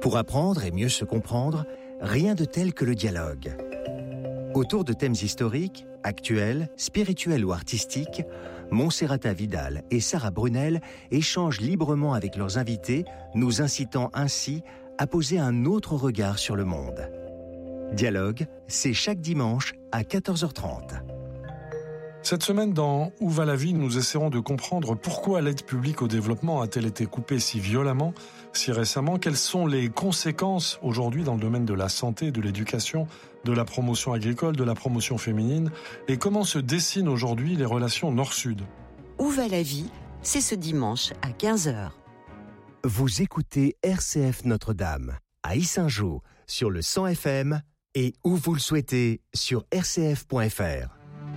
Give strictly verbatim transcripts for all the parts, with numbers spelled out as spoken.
Pour apprendre et mieux se comprendre, rien de tel que le dialogue. Autour de thèmes historiques, actuels, spirituels ou artistiques, Monserrata Vidal et Sarah Brunel échangent librement avec leurs invités, nous incitant ainsi à poser un autre regard sur le monde. Dialogue, c'est chaque dimanche à quatorze heures trente. Cette semaine, dans Où va la vie, nous essaierons de comprendre pourquoi l'aide publique au développement a-t-elle été coupée si violemment, si récemment. Quelles sont les conséquences aujourd'hui dans le domaine de la santé, de l'éducation, de la promotion agricole, de la promotion féminine, et comment se dessinent aujourd'hui les relations nord-sud. Où va la vie, c'est ce dimanche à quinze heures. Vous écoutez R C F Notre-Dame à Yssingeaux sur le cent F M et où vous le souhaitez sur r c f point f r.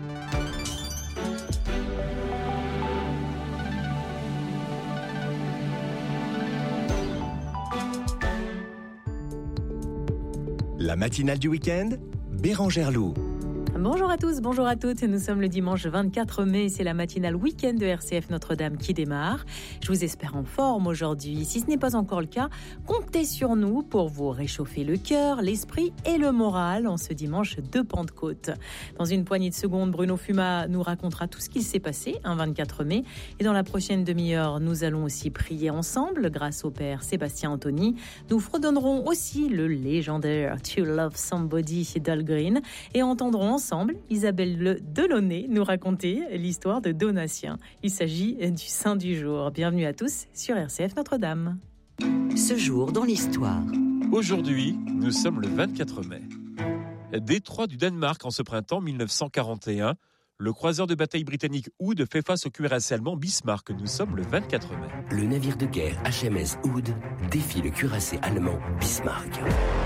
La matinale du week-end, Bérangère Loup. Bonjour à tous, bonjour à toutes. Nous sommes le dimanche vingt-quatre mai. C'est la matinale week-end de R C F Notre-Dame qui démarre. Je vous espère en forme aujourd'hui. Si ce n'est pas encore le cas, comptez sur nous pour vous réchauffer le cœur, l'esprit et le moral en ce dimanche de Pentecôte. Dans une poignée de secondes, Bruno Fuma nous racontera tout ce qui s'est passé un vingt-quatre mai. Et dans la prochaine demi-heure, nous allons aussi prier ensemble grâce au Père Sébastien Anthony. Nous fredonnerons aussi le légendaire To Love Somebody d'Al-Green et entendrons ensemble Isabelle Delaunay nous raconter l'histoire de Donatien. Il s'agit du saint du jour. Bienvenue à tous sur R C F Notre-Dame. Ce jour dans l'histoire. Aujourd'hui, nous sommes le vingt-quatre mai. Détroit du Danemark en ce printemps mille neuf cent quarante et un, le croiseur de bataille britannique Hood fait face au cuirassé allemand Bismarck. Nous sommes le vingt-quatre mai. Le navire de guerre H M S Hood défie le cuirassé allemand Bismarck.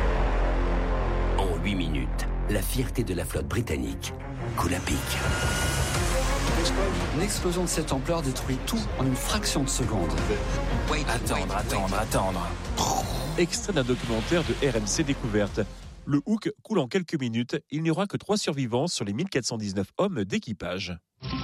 En huit minutes, la fierté de la flotte britannique coule à pic. Une explosion de cette ampleur détruit tout en une fraction de seconde. Attendre, attendre, attendre. Extrait d'un documentaire de R M C Découverte. Le Hook coule en quelques minutes. Il n'y aura que trois survivants sur les mille quatre cent dix-neuf hommes d'équipage.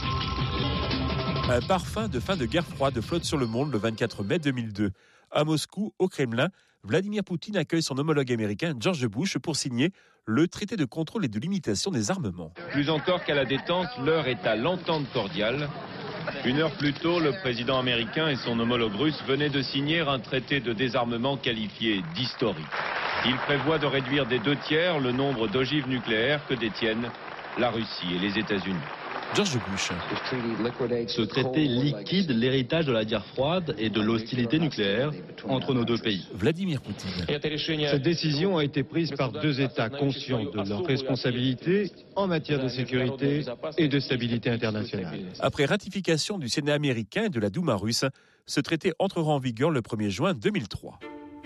Un parfum de fin de guerre froide flotte sur le monde le vingt-quatre mai deux mille deux. À Moscou, au Kremlin, Vladimir Poutine accueille son homologue américain George Bush pour signer le traité de contrôle et de limitation des armements. Plus encore qu'à la détente, l'heure est à l'entente cordiale. Une heure plus tôt, le président américain et son homologue russe venaient de signer un traité de désarmement qualifié d'historique. Il prévoit de réduire des deux tiers le nombre d'ogives nucléaires que détiennent la Russie et les États-Unis. George Bush. Ce traité liquide l'héritage de la guerre froide et de l'hostilité nucléaire entre nos deux pays. Vladimir Poutine. Cette décision a été prise par deux États conscients de leurs responsabilités en matière de sécurité et de stabilité internationale. Après ratification du Sénat américain et de la Douma russe, ce traité entrera en vigueur le premier juin deux mille trois.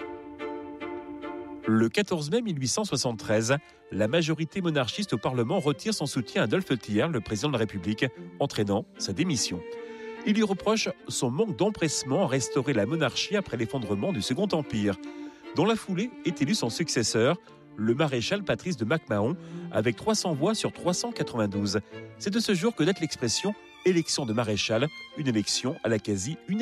Le quatorze mai mille huit cent soixante-treize, la majorité monarchiste au Parlement retire son soutien à Adolphe Thiers, le président de la République, entraînant sa démission. Il lui reproche son manque d'empressement à restaurer la monarchie après l'effondrement du Second Empire. Dans la foulée est élu son successeur, le maréchal Patrice de MacMahon, avec trois cents voix sur trois cent quatre-vingt-douze. C'est de ce jour que date l'expression « élection de maréchal », une élection à la quasi-unanimité.